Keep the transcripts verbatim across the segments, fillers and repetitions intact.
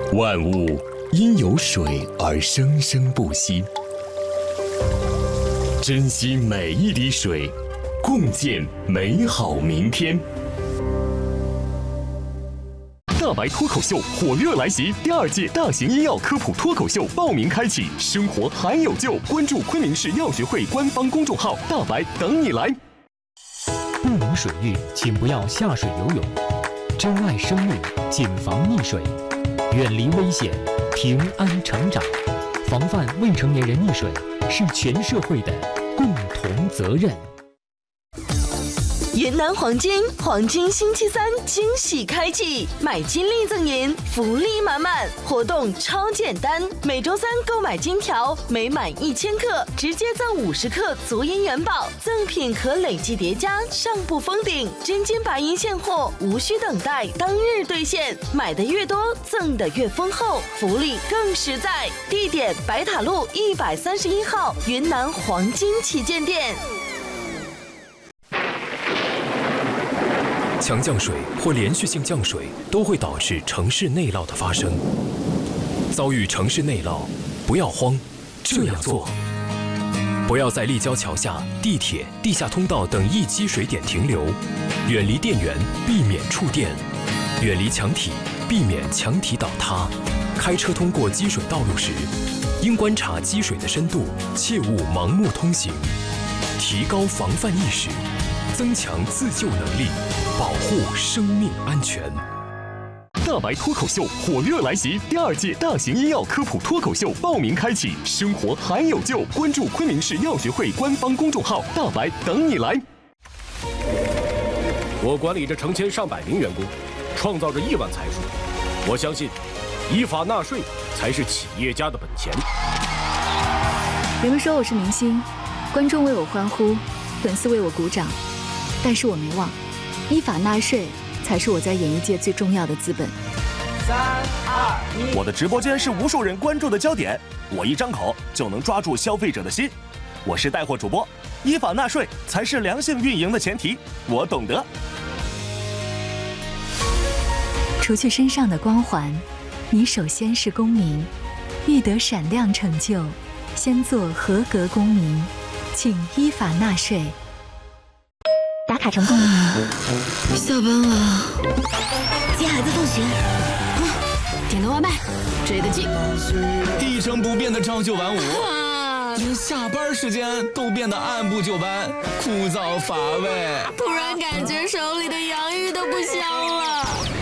万物因有水而生生不息，珍惜每一滴水，共建美好明天。大白脱口秀火热来袭，第二届大型医药科普脱口秀报名开启，生活还有救！关注昆明市药学会官方公众号“大白”，等你来。 不明水域，请不要下水游泳。珍爱生命，谨防溺水，远离危险，平安成长。防范未成年人溺水是全社会的共同责任。 云南黄金黄金星期三惊喜开启，买金利赠银，福利满满，活动超简单。每周三购买金条，每满一千克直接赠五十克足银元宝，赠品可累计叠加，上不封顶。真金白银现货，无需等待，当日兑现。买的越多，赠的越丰厚，福利更实在。地点：白塔路一百三十一号云南黄金旗舰店。 强降水或连续性降水都会导致城市内涝的发生。遭遇城市内涝，不要慌，这样做：不要在立交桥下、地铁、地下通道等易积水点停留，远离电源，避免触电；远离墙体，避免墙体倒塌。开车通过积水道路时，应观察积水的深度，切勿盲目通行。提高防范意识，增强自救能力，保护生命安全。 大白脱口秀火热来袭，第二届大型医药科普脱口秀报名开启，生活还有救！关注昆明市药学会官方公众号“大白”，等你来。 我管理着成千上百名员工，创造着亿万财富。我相信，依法纳税才是企业家的本钱。 人们说我是明星，观众为我欢呼，粉丝为我鼓掌，但是我没忘，依法纳税才是我在演艺界最重要的资本。 三二一，我的直播间是无数人关注的焦点，我一张口就能抓住消费者的心。我是带货主播，依法纳税才是良性运营的前提，我懂得。 除去身上的光环，你首先是公民，欲得闪亮成就，先做合格公民，请依法纳税。 打卡成功。 下班了， 接孩子放学。 啊，点个外卖，追个剧。 一成不变的朝九晚五，啊、连下班时间都变得按部就班，枯燥乏味。 突然感觉手里的洋芋都不香了。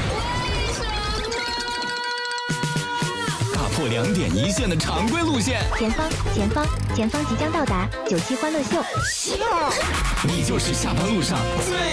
打破两点一线的常规路线。 前方，前方，前方即将到达九七欢乐秀。 你就是下班路上最